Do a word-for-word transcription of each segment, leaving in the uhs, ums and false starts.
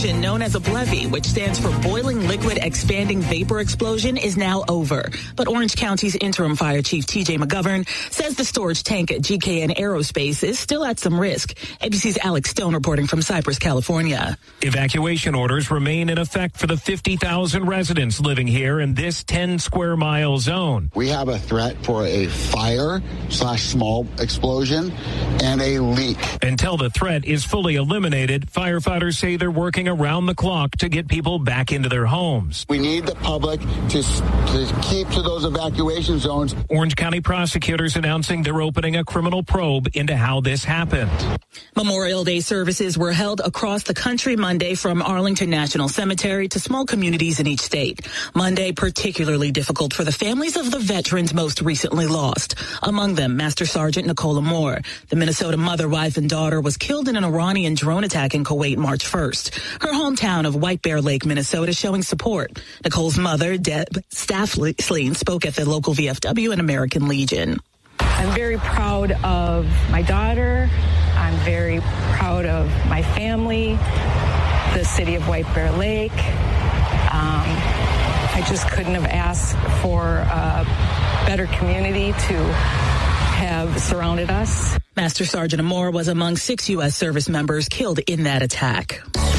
season known as a B L E V E, which stands for Boiling Liquid Expanding Vapor Explosion, is now over. But Orange County's interim fire chief T J McGovern says the storage tank at G K N Aerospace is still at some risk. A B C's Alex Stone reporting from Cypress, California. Evacuation orders remain in effect for the fifty thousand residents living here in this ten square mile zone. We have a threat for a fire slash small explosion and a leak. Until the threat is fully eliminated, firefighters say they're working around the clock to get people back into their homes. We need the public to, to keep to those evacuation zones. Orange County prosecutors announcing they're opening a criminal probe into how this happened. Memorial Day services were held across the country Monday, from Arlington National Cemetery to small communities in each state. Monday particularly difficult for the families of the veterans most recently lost. Among them, Master Sergeant Nicola Moore. The Minnesota mother, wife, and daughter was killed in an Iranian drone attack in Kuwait March first. Her hometown of White Bear Lake, Minnesota, showing support. Nicole's mother, Deb Stafflein, spoke at the local V F W and American Legion. I'm very proud of my daughter. I'm very proud of my family, the city of White Bear Lake. Um, I just couldn't have asked for a better community to have surrounded us. Master Sergeant Moore was among six U S service members killed in that attack.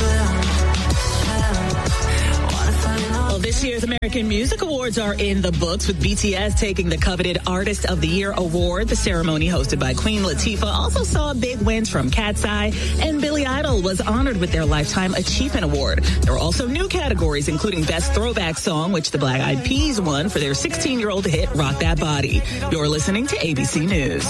Well, this year's American Music Awards are in the books, with B T S taking the coveted Artist of the Year award. The ceremony, hosted by Queen Latifah, also saw big wins from Cat's Eye, and Billy Idol was honored with their Lifetime Achievement Award. There were also new categories, including Best Throwback Song, which the Black Eyed Peas won for their sixteen-year-old hit, Rock That Body. You're listening to A B C News.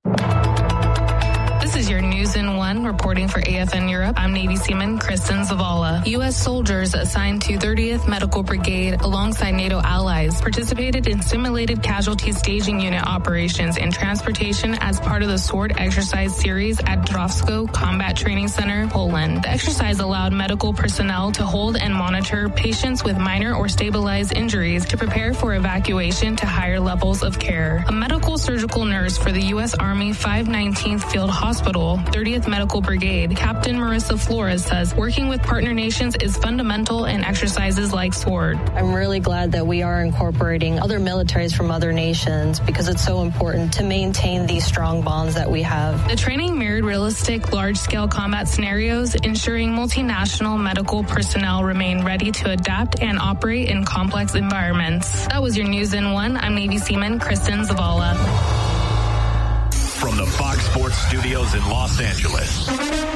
This is your News in One, reporting for A F N Europe. I'm Navy Seaman Kristen Zavala. U S soldiers assigned to thirtieth Medical Brigade alongside NATO allies participated in simulated casualty staging unit operations and transportation as part of the SWORD exercise series at Drawsko Combat Training Center, Poland. The exercise allowed medical personnel to hold and monitor patients with minor or stabilized injuries to prepare for evacuation to higher levels of care. A medical surgical nurse for the U S Army five nineteenth Field Hospital, thirtieth Medical Brigade, Captain Marissa Flores, says working with partner nations is fundamental in exercises like SWORD. I'm really glad that we are incorporating other militaries from other nations, because it's so important to maintain these strong bonds that we have. The training mirrored realistic large-scale combat scenarios, ensuring multinational medical personnel remain ready to adapt and operate in complex environments. That was your News in One. I'm Navy Seaman Kristen Zavala. From the Fox Sports Studios in Los Angeles,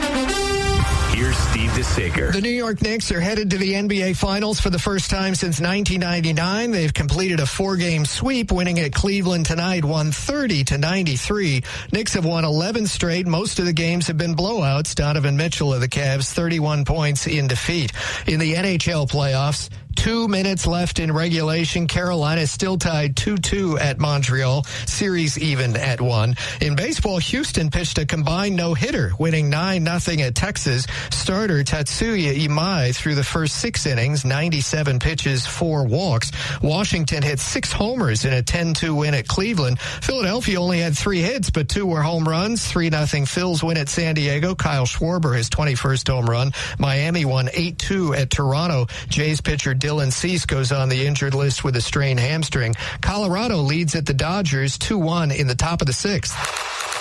here's Steve DeSaker. The New York Knicks are headed to the N B A Finals for the first time since nineteen ninety-nine. They've completed a four-game sweep, winning at Cleveland tonight, one thirty to ninety-three. Knicks have won eleven straight. Most of the games have been blowouts. Donovan Mitchell of the Cavs, thirty-one points in defeat. In the N H L playoffs, Two minutes left in regulation. Carolina still tied two two at Montreal. Series even at one. In baseball, Houston pitched a combined no-hitter, winning nine nothing at Texas. Starter Tatsuya Imai threw the first six innings, ninety-seven pitches, four walks. Washington hit six homers in a ten two win at Cleveland. Philadelphia only had three hits, but two were home runs. three nothing Phils win at San Diego. Kyle Schwarber, his twenty-first home run. Miami won eight two at Toronto. Jays pitcher Dylan Cease goes on the injured list with a strained hamstring. Colorado leads at the Dodgers two one in the top of the sixth.